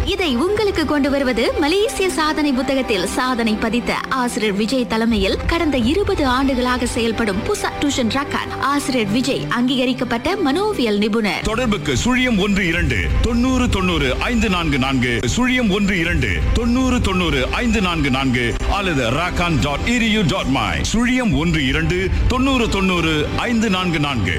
இதை உங்களுக்கு கொண்டு வருவது மலேசிய சாதனை புத்தகத்தில் சாதனை பதித்த ஆசிரியர் விஜய் தலைமையில் கடந்த 20 ஆண்டுகளாக செயல்படும் புசாட் டியூஷன் ரக்கான். ஆசிரியர் விஜய் அங்கீகரிக்கப்பட்ட மனோவியல் நிபுணர். தொடர்புக்கு 012 90 544 012 90 544 அல்லது rakan.edu.my 012 90 544.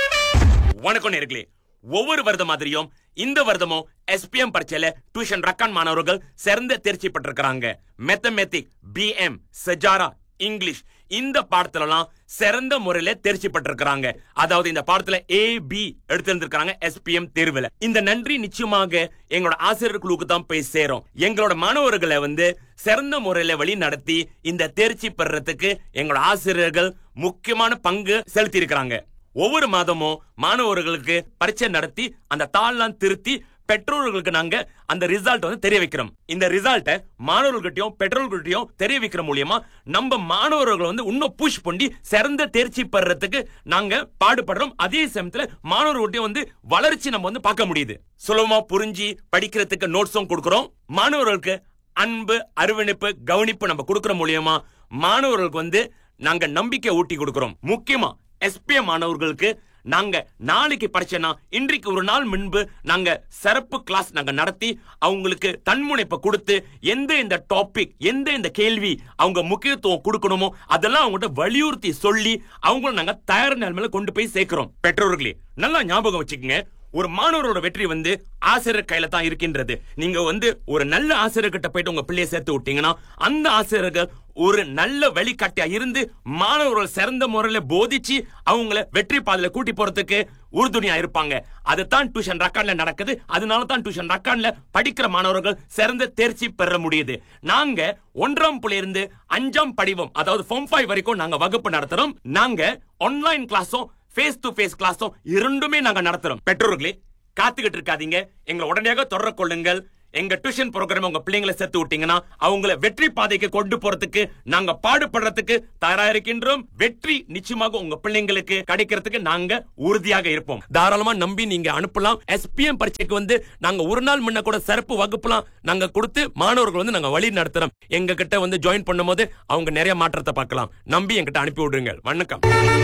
வணக்கம் நேயர்களே. ஒவ்வொரு வருடம் மாதிரியும் இந்த வருடமும் SPM பரீட்சையில டியூஷன் ரக்கான் மாணவர்கள் சிறந்த தேர்ச்சி பெற்றிருக்கிறாங்க. மேத்தமேட்டிக், BM, சஜாரா, இங்கிலீஷ் இந்த பாடத்துலலாம் சிறந்த முறையில தேர்ச்சி பெற்றிருக்கிறாங்க. அதாவது இந்த பாடத்துல AB எடுத்திருந்திருக்காங்க SPM தேர்வுல. இந்த நன்றி நிச்சயமாக எங்களோட ஆசிரியர் குழுவுக்கு தான் போய் சேரும். எங்களோட மாணவர்களை சிறந்த முறையில வழி நடத்தி இந்த தேர்ச்சி பெறறதுக்கு எங்களோட ஆசிரியர்கள் முக்கியமான பங்கு செலுத்தி இருக்கிறாங்க. ஒவ்வொரு மாதமும் மாணவர்களுக்கு பரீட்சை நடத்தி அந்த தாள்லாம் திருத்தி பெற்றோர்களுக்கு நாங்க அந்த ரிசல்ட் தெரிய வைக்கிறோம். இந்த ரிசல்ட்டை மாணவர்கள்கிட்டயும் பெற்றோர்கள்கிட்டயும் தெரிய வைக்கிற மூலியமா நம்ம மாணவர்கள் இன்னும் புஷ் பண்ணி சிறந்த தேர்ச்சி பெறறதுக்கு நாங்க பாடுபடுறோம். அதே சமயத்துல மாணவர்கள்கிட்டயும் வளர்ச்சி நம்ம பார்க்க முடியுது. சுலபமா புரிஞ்சு படிக்கிறதுக்கு நோட்ஸும் கொடுக்கிறோம். மாணவர்களுக்கு அன்பு, அரவணைப்பு, கவனிப்பு நம்ம கொடுக்கிற மூலியமா மாணவர்களுக்கு நாங்க நம்பிக்கை ஊட்டி கொடுக்கிறோம். முக்கியமா SPM மாணவர்களுக்கு நாங்க நாளைக்கு பரீட்சைனா இன்றைக்கு ஒரு நாள் முன்பு நாங்க சிறப்பு கிளாஸ் நாங்க நடத்தி அவங்களுக்கு தன்முனைப்பை கொடுத்து எந்த டாபிக் எந்த கேள்வி அவங்க முக்கியத்துவம் கொடுக்கணுமோ அதெல்லாம் அவங்ககிட்ட வலியுறுத்தி சொல்லி அவங்கள நாங்க தயார் நிலைமையில கொண்டு போய் சேர்க்கிறோம். பெற்றோர்களே நல்லா ஞாபகம் வச்சுக்கோங்க, ஒரு மாணவரோட வெற்றி ஆசிரியர் கையில தான் இருக்கின்றது. நீங்க ஒரு நல்ல ஆசிரியர்கிட்ட போயிட்டு உங்க பிள்ளைய சேர்த்து விட்டீங்கன்னா அந்த ஆசிரியர்கள் ஒரு நல்ல வழிகாட்டியா இருந்து மாணவர்கள் சிறந்த முறையில போதிச்சு அவங்கள வெற்றி பாதையில கூட்டி போறதுக்கு உறுதுணையா இருப்பாங்க. அதுதான் டியூஷன் ரக்கான்ல நடக்குது. அதனால தான் டியூஷன் ரக்கான்ல படிக்கிற மாணவர்கள் சிறந்த தேர்ச்சி பெற முடியுது. நாங்க 1ஆம் புள்ளியில இருந்து 5ஆம் படிவம் அதாவது Form 5 வரைக்கும் நாங்க வகுப்பு நடத்துறோம். நாங்க ஆன்லைன் கிளாஸும் ஃபேஸ் டு ஃபேஸ் கிளாஸும் இரண்டுமே நாங்க நடத்துறோம். பெற்றோர்களே காத்துக்கிட்டு இருக்காதீங்க, எங்களை உடனடியாக தொடர்பு கொள்ளுங்கள். எங்க டியூஷன் ப்ரோக்ராம் உங்க பிள்ளைங்களை சேர்த்து விட்டீங்கன்னா அவங்கள வெற்றி பாதைக்கு கொண்டு போறதுக்கு நாங்க பாடுபடுறதுக்கு தயாரா இருக்கின்றோம். வெற்றி நிச்சயமாக உங்க பிள்ளைங்களுக்கு கிடைக்கிறதுக்கு நாங்க உறுதியாக இருப்போம். தாராளமா நம்பி நீங்க அனுப்பலாம். SPM பரீட்சைக்கு நாங்க ஒரு நாள் முன்ன கூட சிறப்பு வகுப்புலாம் நாங்க கொடுத்து மாணவர்கள் நாங்க வழி நடத்துறோம். எங்க கிட்ட ஜாயின் பண்ணும் போது அவங்க நிறைய மாற்றத்தை பார்க்கலாம். நம்பி என்கிட்ட அனுப்பி விடுங்க. வணக்கம்.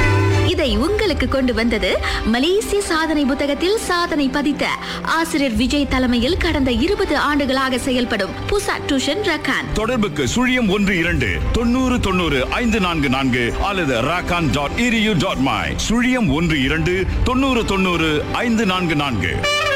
இதை உங்களுக்கு கொண்டு வந்தது மலேசிய சாதனை புத்தகத்தில் சாதனை பதித்த ஆசிரியர் விஜய் தலைமையில் கடந்த 20 ஆண்டுகளாக செயல்படும் புசாட் டியூஷன் ரக்கான். தொடர்புக்கு 012 90 544 அல்லது rakan.edu.my 012 90 544.